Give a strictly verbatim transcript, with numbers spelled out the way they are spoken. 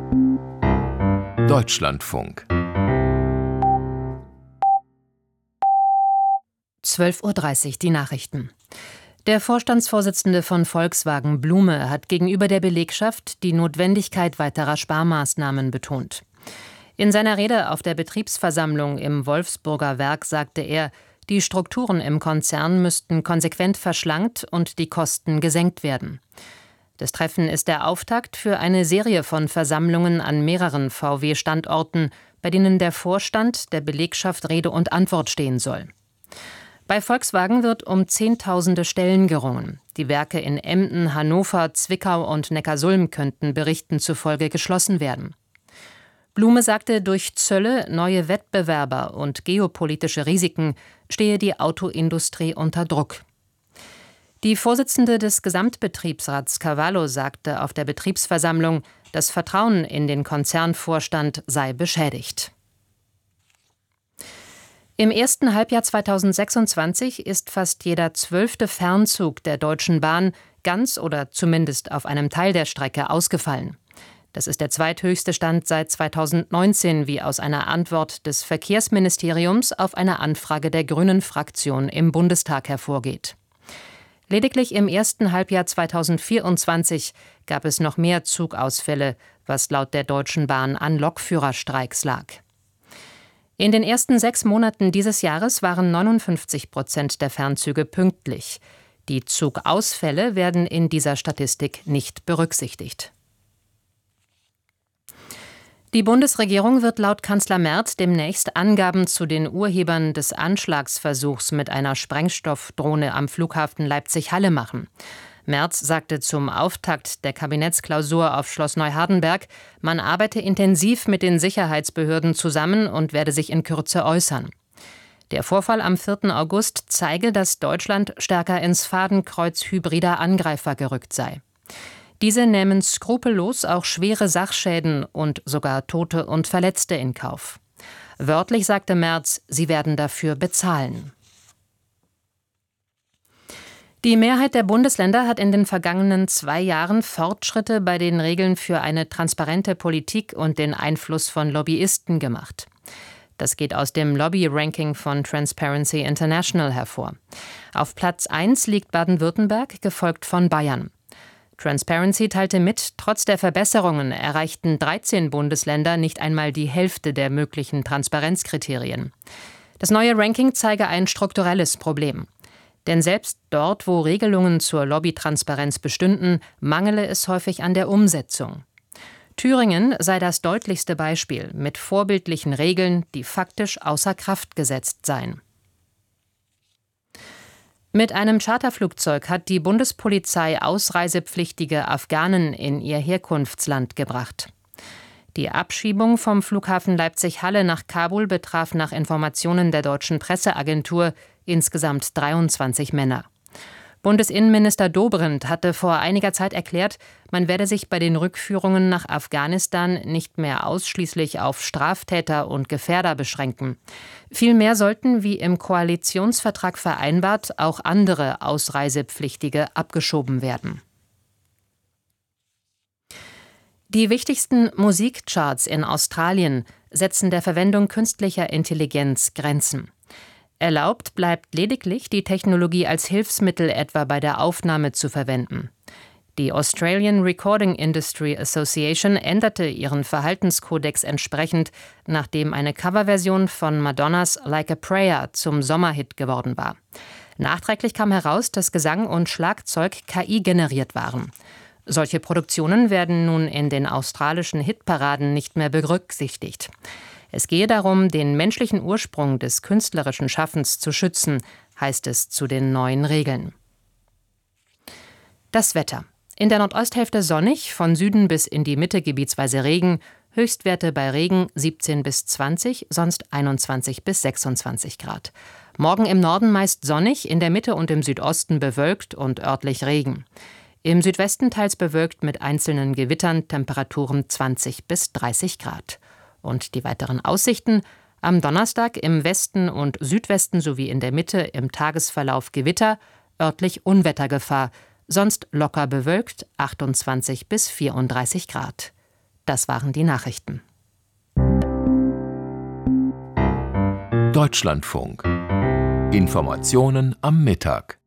Deutschlandfunk. zwölf Uhr dreißig, die Nachrichten. Der Vorstandsvorsitzende von Volkswagen, Blume, hat gegenüber der Belegschaft die Notwendigkeit weiterer Sparmaßnahmen betont. In seiner Rede auf der Betriebsversammlung im Wolfsburger Werk sagte er, die Strukturen im Konzern müssten konsequent verschlankt und die Kosten gesenkt werden. Das Treffen ist der Auftakt für eine Serie von Versammlungen an mehreren V W-Standorten, bei denen der Vorstand der Belegschaft Rede und Antwort stehen soll. Bei Volkswagen wird um Zehntausende Stellen gerungen. Die Werke in Emden, Hannover, Zwickau und Neckarsulm könnten Berichten zufolge geschlossen werden. Blume sagte, durch Zölle, neue Wettbewerber und geopolitische Risiken stehe die Autoindustrie unter Druck. Die Vorsitzende des Gesamtbetriebsrats Cavallo sagte auf der Betriebsversammlung, das Vertrauen in den Konzernvorstand sei beschädigt. Im ersten Halbjahr zweitausendsechsundzwanzig ist fast jeder zwölfte Fernzug der Deutschen Bahn ganz oder zumindest auf einem Teil der Strecke ausgefallen. Das ist der zweithöchste Stand seit zweitausendneunzehn, wie aus einer Antwort des Verkehrsministeriums auf eine Anfrage der Grünen-Fraktion im Bundestag hervorgeht. Lediglich im ersten Halbjahr zweitausendvierundzwanzig gab es noch mehr Zugausfälle, was laut der Deutschen Bahn an Lokführerstreiks lag. In den ersten sechs Monaten dieses Jahres waren neunundfünfzig Prozent der Fernzüge pünktlich. Die Zugausfälle werden in dieser Statistik nicht berücksichtigt. Die Bundesregierung wird laut Kanzler Merz demnächst Angaben zu den Urhebern des Anschlagsversuchs mit einer Sprengstoffdrohne am Flughafen Leipzig-Halle machen. Merz sagte zum Auftakt der Kabinettsklausur auf Schloss Neuhardenberg, man arbeite intensiv mit den Sicherheitsbehörden zusammen und werde sich in Kürze äußern. Der Vorfall am vierten August zeige, dass Deutschland stärker ins Fadenkreuz hybrider Angreifer gerückt sei. Diese nehmen skrupellos auch schwere Sachschäden und sogar Tote und Verletzte in Kauf. Wörtlich sagte Merz, sie werden dafür bezahlen. Die Mehrheit der Bundesländer hat in den vergangenen zwei Jahren Fortschritte bei den Regeln für eine transparente Politik und den Einfluss von Lobbyisten gemacht. Das geht aus dem Lobby-Ranking von Transparency International hervor. Auf Platz eins liegt Baden-Württemberg, gefolgt von Bayern. Transparency teilte mit, trotz der Verbesserungen erreichten dreizehn Bundesländer nicht einmal die Hälfte der möglichen Transparenzkriterien. Das neue Ranking zeige ein strukturelles Problem. Denn selbst dort, wo Regelungen zur Lobbytransparenz bestünden, mangele es häufig an der Umsetzung. Thüringen sei das deutlichste Beispiel mit vorbildlichen Regeln, die faktisch außer Kraft gesetzt seien. Mit einem Charterflugzeug hat die Bundespolizei ausreisepflichtige Afghanen in ihr Herkunftsland gebracht. Die Abschiebung vom Flughafen Leipzig-Halle nach Kabul betraf nach Informationen der deutschen Presseagentur insgesamt dreiundzwanzig Männer. Bundesinnenminister Dobrindt hatte vor einiger Zeit erklärt, man werde sich bei den Rückführungen nach Afghanistan nicht mehr ausschließlich auf Straftäter und Gefährder beschränken. Vielmehr sollten, wie im Koalitionsvertrag vereinbart, auch andere Ausreisepflichtige abgeschoben werden. Die wichtigsten Musikcharts in Australien setzen der Verwendung künstlicher Intelligenz Grenzen. Erlaubt bleibt lediglich, die Technologie als Hilfsmittel etwa bei der Aufnahme zu verwenden. Die Australian Recording Industry Association änderte ihren Verhaltenskodex entsprechend, nachdem eine Coverversion von Madonnas Like a Prayer zum Sommerhit geworden war. Nachträglich kam heraus, dass Gesang und Schlagzeug K I generiert waren. Solche Produktionen werden nun in den australischen Hitparaden nicht mehr berücksichtigt. Es gehe darum, den menschlichen Ursprung des künstlerischen Schaffens zu schützen, heißt es zu den neuen Regeln. Das Wetter. In der Nordosthälfte sonnig, von Süden bis in die Mitte gebietsweise Regen, Höchstwerte bei Regen siebzehn bis zwanzig, sonst einundzwanzig bis sechsundzwanzig Grad. Morgen im Norden meist sonnig, in der Mitte und im Südosten bewölkt und örtlich Regen. Im Südwesten teils bewölkt mit einzelnen Gewittern, Temperaturen zwanzig bis dreißig Grad. Und die weiteren Aussichten: am Donnerstag im Westen und Südwesten sowie in der Mitte im Tagesverlauf Gewitter, örtlich Unwettergefahr, sonst locker bewölkt, achtundzwanzig bis vierunddreißig Grad. Das waren die Nachrichten. Deutschlandfunk. Informationen am Mittag.